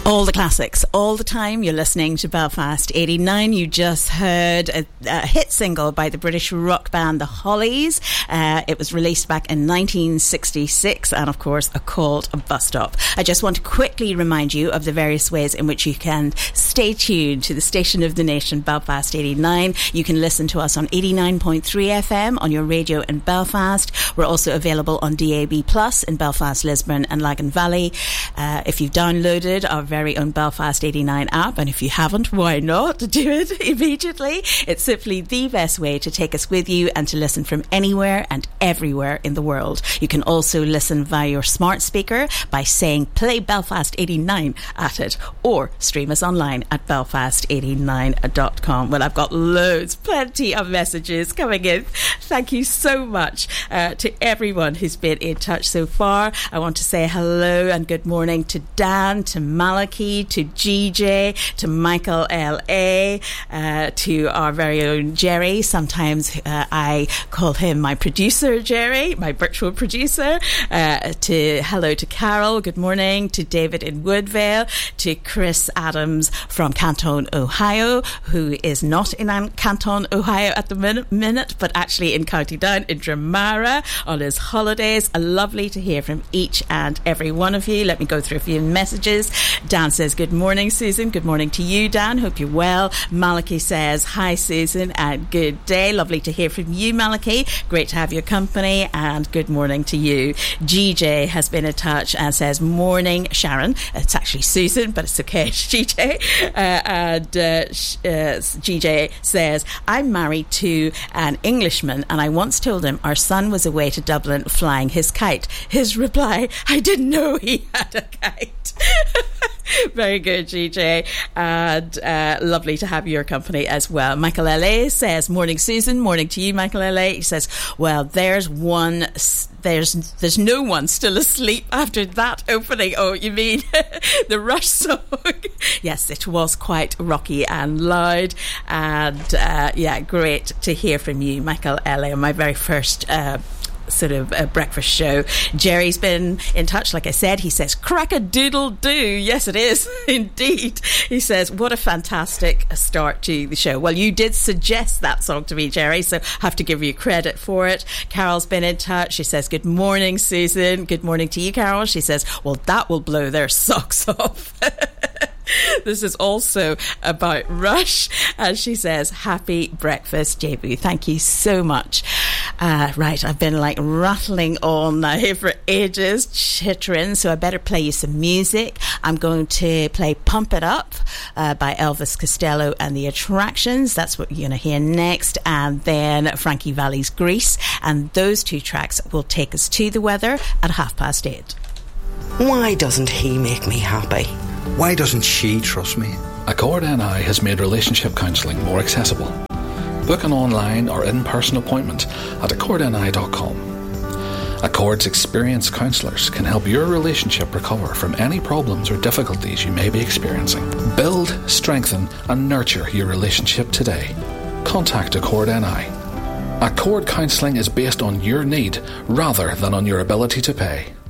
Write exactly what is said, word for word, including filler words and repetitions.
All the classics, all the time. You're listening to Belfast eighty-nine. You just heard a, a hit single by the British rock band The Hollies. Uh, it was released back in nineteen sixty-six, and of course a called a Bus Stop. I just want to quickly remind you of the various ways in which you can stay tuned to the station of the nation, Belfast eighty-nine. You can listen to us on eighty-nine point three F M on your radio in Belfast. We're also available on D A B Plus in Belfast, Lisburn and Lagan Valley. Uh, if you've downloaded our very own Belfast eighty-nine app, and if you haven't, why not do it immediately? It's simply the best way to take us with you and to listen from anywhere and everywhere in the world. You can also listen via your smart speaker by saying play Belfast eighty-nine at it, or stream us online at belfast eighty-nine dot com. Well, I've got loads, plenty of messages coming in. Thank you so much uh, to everyone who's been in touch so far. I want to say hello and good morning to Dan, to Malak, to G J, to Michael L A, uh, to our very own Jerry. Sometimes uh, I call him my producer, Jerry, my virtual producer. Uh, to hello to Carol, good morning. To David in Woodvale, to Chris Adams from Canton, Ohio, who is not in Canton, Ohio at the min- minute, but actually in County Down in Dramara on his holidays. Lovely to hear from each and every one of you. Let me go through a few messages. Dan says, good morning, Susan. Good morning to you, Dan. Hope you're well. Malachi says, hi, Susan, and good day. Lovely to hear from you, Malachi. Great to have your company, and good morning to you. G J has been in touch and says, morning, Sharon. It's actually Susan, but it's okay, G J. Uh, and uh, uh, G J says, I'm married to an Englishman, and I once told him our son was away to Dublin flying his kite. His reply, I didn't know he had a kite. Very good, G J, and uh, lovely to have your company as well. Michael L A says, morning, Susan. Morning to you, Michael L A. He says, well, there's one there's there's no one still asleep after that opening. Oh, you mean the Rush song? Yes, it was quite rocky and loud, and uh, yeah, great to hear from you, Michael L A, on my very first uh sort of a breakfast show. Jerry's been in touch, like I said. He says, crack-a-doodle-doo. Yes, it is indeed. He says, what a fantastic start to the show. Well, you did suggest that song to me, Jerry, so I have to give you credit for it. Carol's been in touch. She says, good morning, Susan. Good morning to you, Carol. She says, well, that will blow their socks off. This is also about Rush, and she says, happy breakfast, J B. Thank you so much. Uh, right, I've been like rattling on now for ages, chittering, so I better play you some music. I'm going to play Pump It Up uh, by Elvis Costello and the Attractions. That's what you're going to hear next, and then Frankie Valli's Grease, and those two tracks will take us to the weather at half past eight. Why doesn't he make me happy? Why doesn't she trust me? Accord N I has made relationship counselling more accessible. Book an online or in-person appointment at accord n i dot com. Accord's experienced counsellors can help your relationship recover from any problems or difficulties you may be experiencing. Build, strengthen and nurture your relationship today. Contact Accord N I. Accord counselling is based on your need rather than on your ability to pay.